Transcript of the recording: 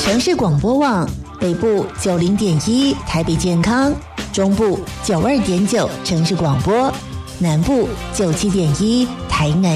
城市广播网北部90.1台北健康，中部92.9城市广播，南部97.1台南